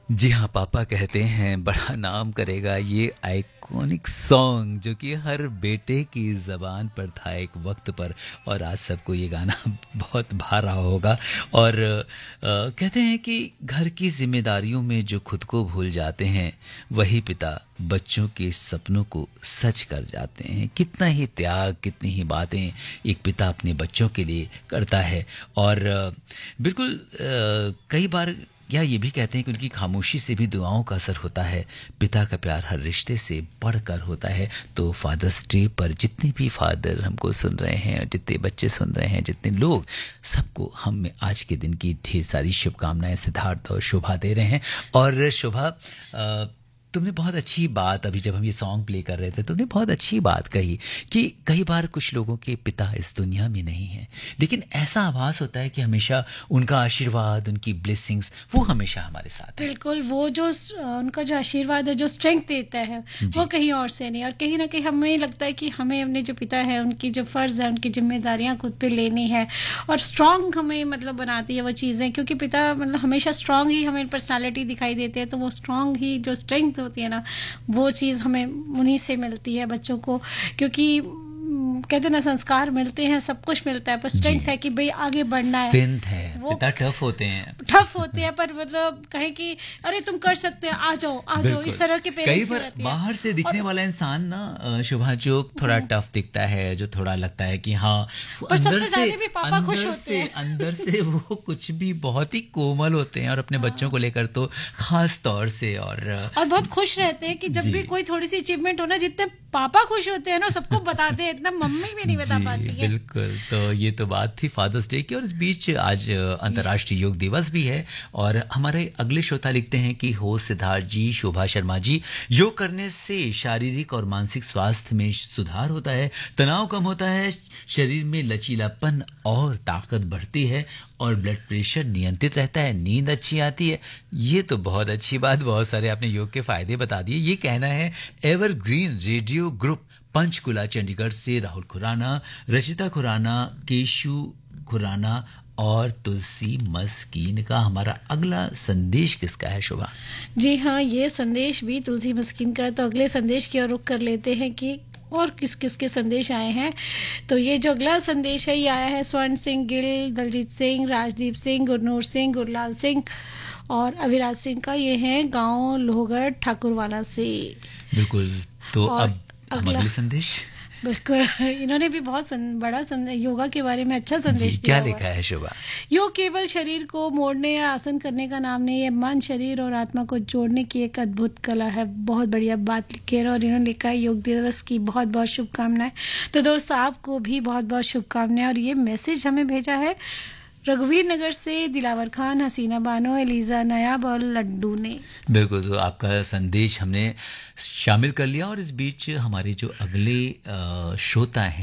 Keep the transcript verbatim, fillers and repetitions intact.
जी हाँ, पापा कहते हैं बड़ा नाम करेगा ये आइकॉनिक सॉन्ग जो कि हर बेटे की ज़बान पर था एक वक्त पर और आज सबको ये गाना बहुत भा रहा होगा। और अ, कहते हैं कि घर की जिम्मेदारियों में जो खुद को भूल जाते हैं वही पिता बच्चों के सपनों को सच कर जाते हैं। कितना ही त्याग, कितनी ही बातें एक पिता अपने बच्चों के लिए करता है। और अ, बिल्कुल अ, कई बार या ये भी कहते हैं कि उनकी खामोशी से भी दुआओं का असर होता है। पिता का प्यार हर रिश्ते से बढ़कर होता है। तो फादर्स डे पर जितने भी फादर हमको सुन रहे हैं, जितने बच्चे सुन रहे हैं, जितने लोग, सबको हम आज के दिन की ढेर सारी शुभकामनाएं सिद्धार्थ और शोभा दे रहे हैं। और शोभा, अ, तुमने बहुत अच्छी बात, अभी जब हम ये सॉन्ग प्ले कर रहे थे तुमने बहुत अच्छी बात कही कि कई बार कुछ लोगों के पिता इस दुनिया में नहीं हैं, लेकिन ऐसा आभास होता है कि हमेशा उनका आशीर्वाद, उनकी ब्लेसिंग्स वो हमेशा हमारे साथ है। बिल्कुल, वो जो स अ, उनका जो आशीर्वाद है, जो स्ट्रेंथ देता है, जी। वो कहीं और से नहीं। और कहीं न कहीं हमें लगता है कि हमें अपने जो पिता है, उनकी जो फ़र्ज़ है, उनकी ज़िम्मेदारियाँ खुद पे लेनी है और स्ट्रॉन्ग हमें मतलब बनाती है वो चीज़ें, क्योंकि पिता मतलब हमेशा स्ट्रॉन्ग ही हमें पर्सनैलिटी दिखाई देते हैं, तो वो स्ट्रॉन्ग ही जो स्ट्रेंथ होती है ना, वो चीज़ हमें उन्हीं से मिलती है बच्चों को। क्योंकि उम, कहते हैं ना, संस्कार मिलते हैं, सब कुछ मिलता है, पर जी, स्ट्रेंथ है कि भई आगे बढ़ना है। स्ट्रेंथ है। वो पिता टफ होते हैं। टफ होते हैं, पर मतलब कहें कि अरे तुम कर सकते हो, आ जाओ आ जाओ, बिल्कुल। इस तरह के कई पेरेंट्स भी बार रहते हैं। बाहर से दिखने और वाला इंसान ना, अ, शुभा, जो थोड़ा टफ दिखता है, जो थोड़ा लगता है कि हाँ, वो पर अंदर सबसे से ज्यादा भी पापा खुश अंदर होते से हैं। अंदर से वो कुछ भी बहुत ही कोमल होते हैं और अपने बच्चों हाँ। को लेकर तो खास तौर से। और अ, और बहुत खुश रहते हैं कि जब जी, भी कोई थोड़ी सी अचीवमेंट हो ना, जितने पापा खुश होते हैं ना, सबको बताते हैं, इतना मम्मी भी नहीं बता जी, पाती है। बिल्कुल। तो ये तो बात थी फादर्स डे की, और इस बीच आज अ, अंतर्राष्ट्रीय योग दिवस भी है। और हमारे अगले श्रोता लिखते हैं कि हो सिद्धार्थ जी, शोभा शर्मा जी, योग करने से शारीरिक और मानसिक स्वास्थ्य में सुधार होता है, तनाव कम होता है, शरीर में लचीलापन और ताकत बढ़ती है और ब्लड प्रेशर नियंत्रित रहता है, नींद अच्छी आती है। ये तो बहुत अच्छी बात, बहुत सारे आपने योग के फायदे बता दिए। ये कहना है evergreen radio group Panchkula Chandigarh से राहुल खुराना, रचिता खुराना, केशु खुराना और तुलसी मस्कीन का। हमारा अगला संदेश किसका है, शोभा? जी हाँ, ये संदेश भी तुलसी मस्किन का है, तो अगले संदेश की ओर रुख कर लेते हैं कि और किस किस के संदेश आए हैं। तो ये जो अगला संदेश है, ये आया है स्वर्ण सिंह गिल, दलजीत सिंह, राजदीप सिंह, गुरनूर सिंह, गुरलाल सिंह और अविराज सिंह का। ये है गांव लोहगढ़ ठाकुरवाला से। बिल्कुल। तो और अब हम अगला, अगले संदेश। बिल्कुल, इन्होंने भी बहुत सन, बड़ा सन, योगा के बारे में अच्छा जी, संदेश क्या दिया हुआ लिखा है। है, शोभा? योग केवल शरीर को मोड़ने या आसन करने का नाम नहीं है, मन, शरीर और आत्मा को जोड़ने की एक अद्भुत कला है। बहुत बढ़िया बात लिखी है और इन्होंने लिखा है योग दिवस की बहुत बहुत शुभकामनाएं। तो दोस्त, आपको भी बहुत बहुत शुभकामनाएं। और ये मैसेज हमें भेजा है रघुवीर नगर से दिलावर खान, हसीना बानो, एलिजा नयाब और लड्डू ने। बिल्कुल। तो आपका संदेश हमने शामिल कर लिया। और इस बीच हमारे जो अगले अ, श्रोता हैं